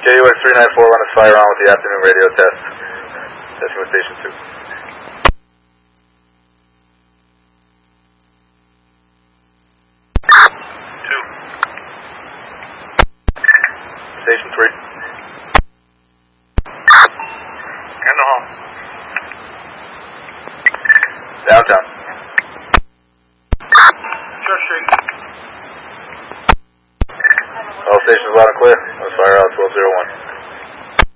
KUX 394, run a fire on with the afternoon radio test. Testing with Station 2. 2. Station 3. In the hall. Downtown. Church Street. All stations loud and clear. Let's fire out 1201.